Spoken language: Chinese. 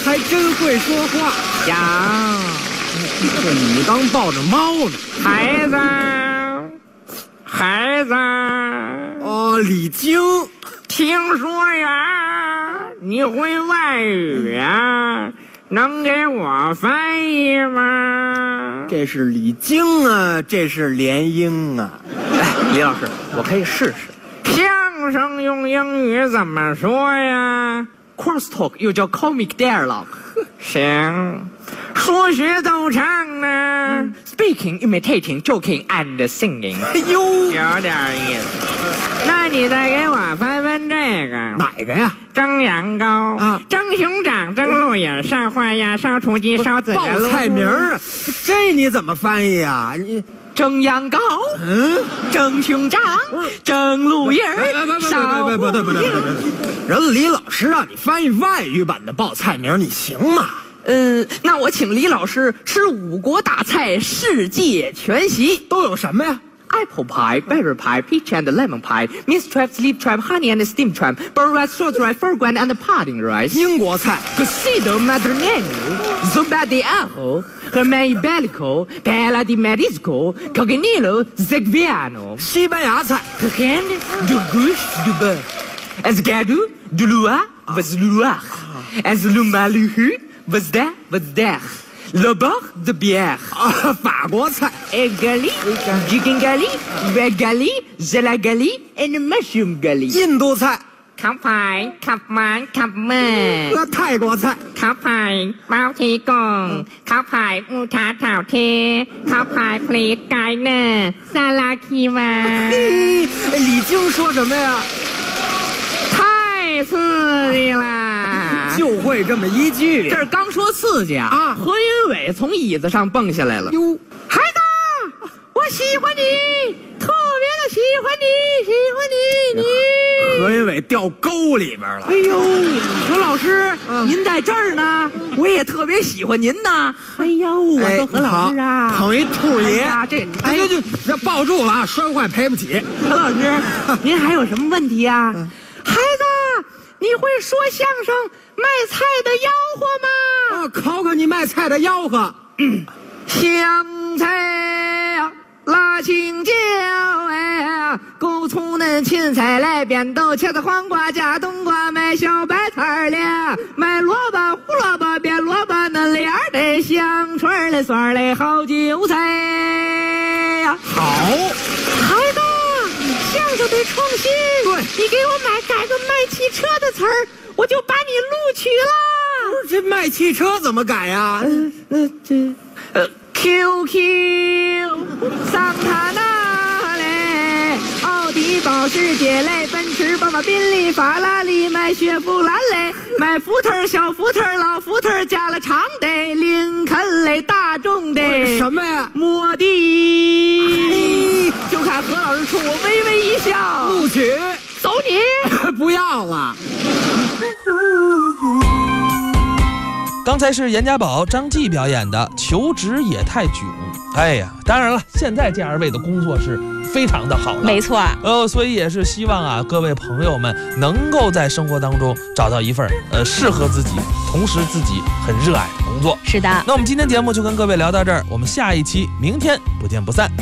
还真会说话呀！ 你刚抱着猫呢， 孩子，孩子， 哦，李菁， 听说呀，你会外语啊，能给我翻译吗？ 这是李菁啊，这是联英啊。 哎，李老师，我可以试试。 相声用英语怎么说呀？ Crosstalk 又叫 comic dialogue。 行，说学逗唱呢 ？Speaking, imitating, joking, and singing。 哎呦， 有点意思。那你再给我翻翻这个。 哪个呀？ 蒸羊羔啊， 蒸熊掌，蒸鹿眼，烧花鸭，烧雏鸡，烧子报菜名啊，这你怎么翻译啊？你蒸羊羔，蒸熊掌，蒸鹿眼，烧不对，人李老师让你翻译外语版的报菜名，你行吗？ 那我请李老师吃5国大菜世界全席， 都有什么呀 ？Apple pie, berry pie, peach and lemon pie, minced crab, sleep crab, honey and steamed crab, bird rice, short rice, foreground and pudding rice. 英国菜 Cocido madrileño, zumba de ajo, hermano ibérico, paella di marisco, coginillo, zegviano. 西班牙菜 Rien de gauche du beurre. Esgado, du loa, was loir. Eslumaluhu, was there. Le bord de bière. 啊，法国菜 Egg chicken gali, red gali, jela gali, and mushroom gali. 印度菜ข้าวผัดขับมันขับแม่那泰国菜ข้าวผัดเป้าทีกงข้าวผัดมูทาเถ่าเทข้าวผัดพลีกไก่เน่ซาลาคีมา李菁说什么呀？ 太刺激了， 就会这么一句。 这儿刚说刺激啊，何云伟从椅子上蹦下来了。 哟， 孩子，我喜欢你，特别的喜欢你，喜欢你。 何云伟掉沟里边了。 哎呦，何老师，您在这儿呢，我也特别喜欢您呢。哎呦，我说何老师啊， 捧一兔爷， 哎就这抱住了啊，摔坏赔不起。 何老师，您还有什么问题啊？ 孩子，你会说相声卖菜的吆喝吗？ 考考你卖菜的吆喝。 香菜呀，辣青椒哎，狗葱嫩芹菜来扁豆，茄子黄瓜加冬瓜，卖小白菜的，卖萝卜胡萝卜变萝卜嫩芽的，香椿的蒜的好韭菜呀。 好， 孩子，相声得创新。 对， 你给我改个卖汽车的词儿，我就把你录取了。 不是这卖汽车怎么改呀？ QQ 桑塔纳嘞，奥迪、保时捷嘞，奔驰、宝马、宾利、法拉利，买雪佛兰嘞，买福特、小福特、老福特，加了长的，林肯嘞，大众的， 什么呀？ 摩的。就看何老师冲我微微一笑， 录取， 走你！ 不要了。 刚才是严家宝、张继表演的《求职也太囧》。哎呀，当然了，现在这2位的工作是非常的好了， 没错。 所以也是希望啊，各位朋友们能够在生活当中找到一份适合自己，同时自己很热爱的工作。 是的。 那我们今天节目就跟各位聊到这儿，我们下一期明天不见不散。